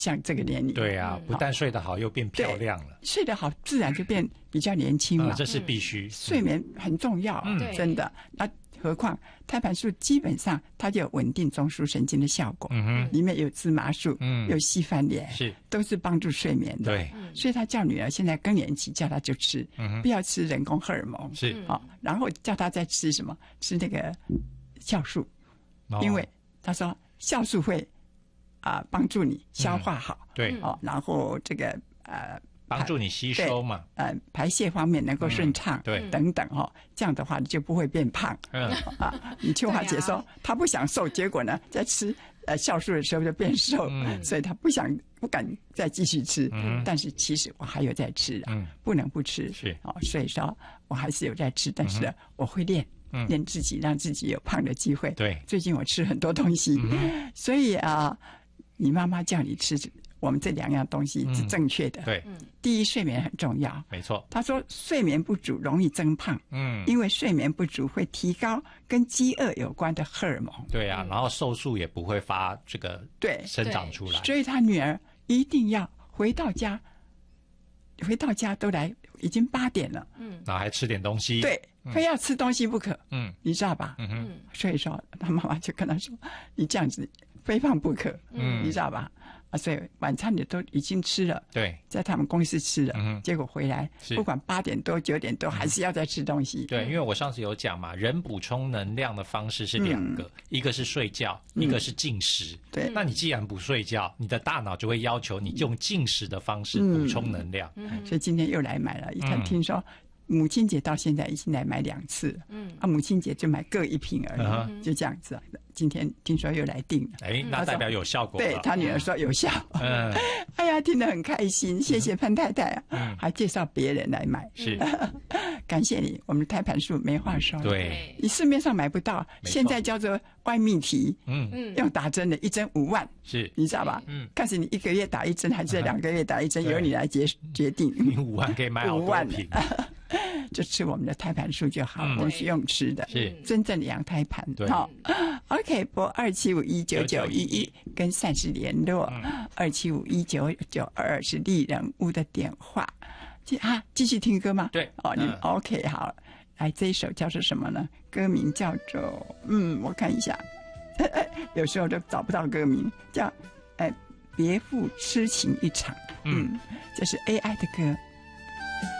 像这个年龄。 对啊，不但睡得好，又变漂亮了。 睡得好，自然就变比较年轻嘛。 这是必须。 睡眠很重要，真的。那何况胎盘素基本上它就有稳定中枢神经的效果，里面有芝麻素，有西番莲，都是帮助睡眠的。 对， 所以他叫女儿现在更年期叫她就吃，不要吃人工荷尔蒙，然后叫她再吃什么？吃那个酵素，因为他说酵素会帮助你消化好， 对， 然后这个帮助你吸收嘛， 排泄方面能够顺畅， 对， 等等这样的话你就不会变胖。你秋华姐说她不想瘦，结果呢在吃酵素的时候就变瘦，所以她不敢再继续吃。但是其实我还有在吃不能不吃， 是所以说我还是有在吃，但是我会练自己，让自己有胖的机会。 对， 最近我吃很多东西，所以你妈妈叫你吃我们这2样东西是正确的。 对， 第一，睡眠很重要， 没错。 她说睡眠不足容易增胖，因为睡眠不足会提高跟饥饿有关的荷尔蒙。 对啊，然后瘦素也不会发这个生长出来。 所以她女儿一定要回到家都来，已经8点了， 然后还吃点东西， 对，非要吃东西不可，你知道吧？所以说她妈妈就跟她说，你这样子非胖不可，你知道吧？所以晚餐也都已经吃了， 对， 在他们公司吃了，结果回来不管8点多9点多还是要再吃东西。 对，因为我上次有讲嘛，人补充能量的方式是2个，一个是睡觉，一个是进食。 对， 那你既然不睡觉，你的大脑就会要求你用进食的方式补充能量。 所以今天又来买了，一看听说母亲节到现在已经来买2次了，母亲节就买各1瓶而已，就这样子。今天听说又来订了， 那代表有效果了。 对，他女儿说有效，哎呀，听得很开心，谢谢潘太太还介绍别人来买， 是， 感谢你，我们的胎盘素没话说， 对， 你市面上买不到，现在叫做外泌体，用打针的，1针5万， 是， 你知道吧？看是你1个月打1针，还是2个月打1针，由你来决定。 你5万可以买好多瓶。 就吃我们的胎盘素就好，我们是用吃的， 是真正的养胎盘。好 ，OK， 拨27519911跟善事联络，2751992是丽人屋的电话。继续听歌吗？ 对， 你 OK 好，来这一首叫做什么呢？歌名叫做我看一下，有时候都找不到歌名，叫别负痴情一场。这是 AI 的歌。